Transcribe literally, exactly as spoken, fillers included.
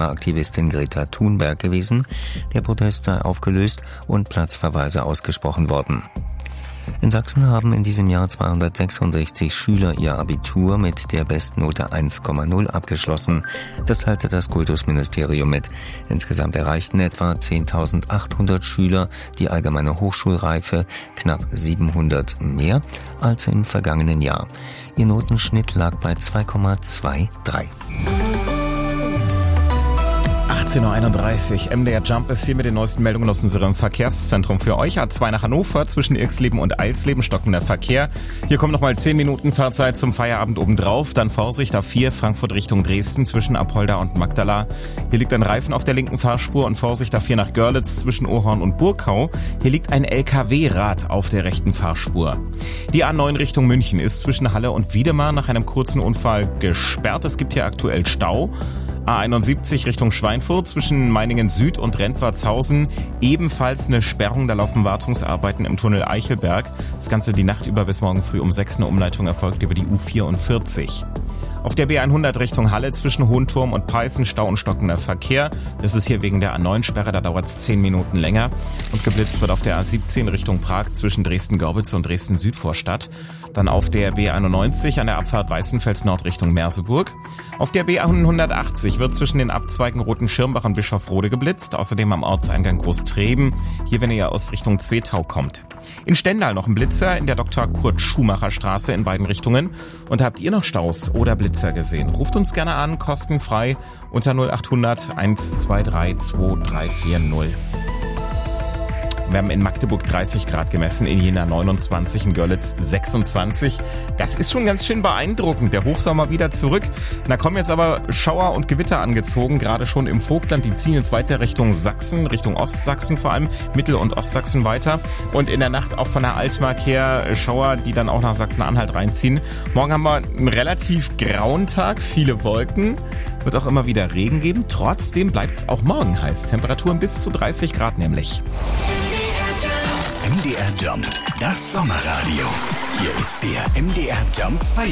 Klimaaktivistin Greta Thunberg gewesen. Der Protest sei aufgelöst und Platzverweise ausgesprochen worden. In Sachsen haben in diesem Jahr zweihundertsechsundsechzig Schüler ihr Abitur mit der Bestnote eins Komma null abgeschlossen. Das teilte das Kultusministerium mit. Insgesamt erreichten etwa zehntausendachthundert Schüler die allgemeine Hochschulreife, knapp siebenhundert mehr als im vergangenen Jahr. Ihr Notenschnitt lag bei zwei Komma dreiundzwanzig. achtzehn Uhr einunddreißig, M D R Jump ist hier mit den neuesten Meldungen aus unserem Verkehrszentrum für euch. A zwei nach Hannover, zwischen Irxleben und Eilsleben stockender Verkehr. Hier kommen nochmal zehn Minuten Fahrzeit zum Feierabend obendrauf. Dann Vorsicht A vier, Frankfurt Richtung Dresden, zwischen Apolda und Magdala. Hier liegt ein Reifen auf der linken Fahrspur und Vorsicht A vier nach Görlitz, zwischen Ohorn und Burgkau. Hier liegt ein L K W-Rad auf der rechten Fahrspur. Die A neun Richtung München ist zwischen Halle und Wiedemar nach einem kurzen Unfall gesperrt. Es gibt hier aktuell Stau. A einundsiebzig Richtung Schweinfurt, zwischen Meiningen Süd und Rentwartshausen ebenfalls eine Sperrung, da laufen Wartungsarbeiten im Tunnel Eichelberg. Das Ganze die Nacht über bis morgen früh um sechs. Eine Umleitung erfolgt über die U vierundvierzig. Auf der B hundert Richtung Halle zwischen Hohenturm und Peißen Stau und stockender Verkehr. Das ist hier wegen der A neun Sperre, da dauert es zehn Minuten länger. Und geblitzt wird auf der A siebzehn Richtung Prag zwischen Dresden-Gorbitz und Dresden-Südvorstadt. Dann auf der B einundneunzig an der Abfahrt Weißenfels Nord Richtung Merseburg. Auf der B hundertachtzig wird zwischen den Abzweigen Roten Schirmbach und Bischofrode geblitzt. Außerdem am Ortseingang Großtreben. Hier, wenn ihr aus Richtung Zwetau kommt. In Stendal noch ein Blitzer in der Doktor Kurt Schumacher Straße in beiden Richtungen. Und habt ihr noch Staus oder Blitzer gesehen? Ruft uns gerne an, kostenfrei unter null achthundert eins zwei drei zwei drei vier null. Wir haben in Magdeburg dreißig Grad gemessen, in Jena neunundzwanzig, in Görlitz sechsundzwanzig. Das ist schon ganz schön beeindruckend. Der Hochsommer wieder zurück. Da kommen jetzt aber Schauer und Gewitter angezogen, gerade schon im Vogtland. Die ziehen jetzt weiter Richtung Sachsen, Richtung Ostsachsen vor allem, Mittel- und Ostsachsen weiter. Und in der Nacht auch von der Altmark her Schauer, die dann auch nach Sachsen-Anhalt reinziehen. Morgen haben wir einen relativ grauen Tag, viele Wolken. Wird auch immer wieder Regen geben. Trotzdem bleibt es auch morgen heiß. Temperaturen bis zu dreißig Grad nämlich. M D R Jump, das Sommerradio. Hier ist der M D R Jump Feier.